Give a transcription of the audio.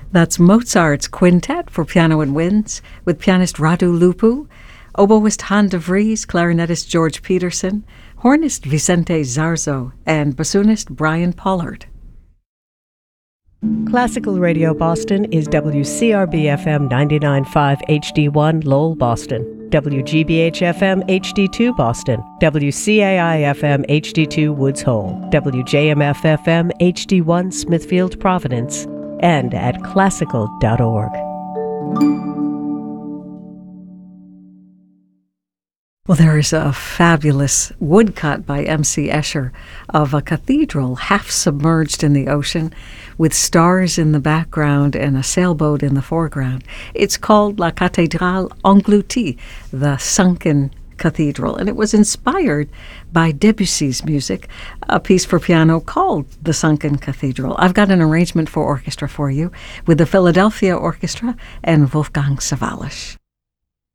That's Mozart's Quintet for Piano and Winds with pianist Radu Lupu, oboist Han de Vries, clarinetist George Peterson, hornist Vicente Zarzo, and bassoonist Brian Pollard. Classical Radio Boston is WCRB-FM 99.5 HD1 Lowell, Boston, WGBH-FM HD2 Boston, WCAI-FM HD2 Woods Hole, WJMF-FM HD1 Smithfield, Providence, and at classical.org. Well, there is a fabulous woodcut by M.C. Escher of a cathedral half submerged in the ocean with stars in the background and a sailboat in the foreground. It's called La Cathédrale Engloutie, the sunken cathedral, and it was inspired by Debussy's music, a piece for piano called The Sunken Cathedral. I've got an arrangement for orchestra for you with the Philadelphia Orchestra and Wolfgang Sawallisch.